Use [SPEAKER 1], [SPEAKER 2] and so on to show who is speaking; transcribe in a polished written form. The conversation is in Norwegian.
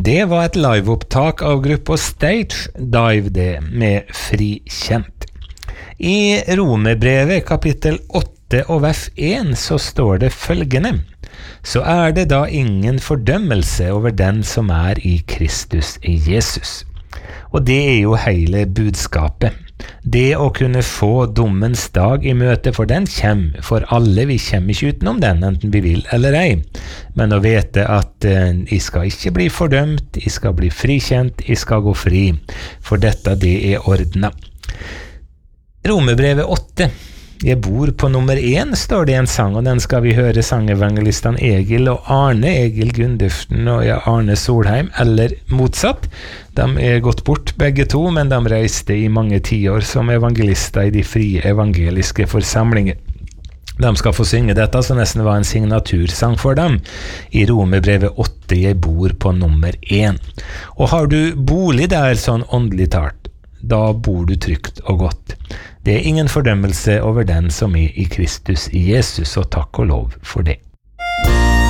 [SPEAKER 1] Det var et liveopptak av gruppa Stage Dive det med Frikjent. I Romerbrevet kapittel 8 og vers 1 så står det følgende: Så det da ingen fordømmelse over den som i Kristus i Jesus. Og det jo hele budskapet. Det å kunne få dommens dag I møte, for den kommer for alle, vi kommer ikke utenom den, enten vi vil eller ei. Men å vite at jeg skal ikke bli fordømt, jeg skal bli frikjent, jeg skal gå fri, for dette det ordnet. Romerbrevet 8. Jeg bor på nummer 1, står det I en sang, og den skal vi høre sangevangelistene Egil og Arne, Egil Gunduften og Arne Solheim, eller motsatt. De gått bort begge to, men de reiste I mange tiår som evangelister I de frie evangeliske forsamlinger. De skal få synge dette, så nesten var en signatursang for dem. I Romerbrevet 8, jeg bor på nummer 1. Og har du bolig der sånn åndelig talt, da bor du trygt og godt. Det ingen fordømmelse over den som I Kristus I Jesus, og takk og lov for det.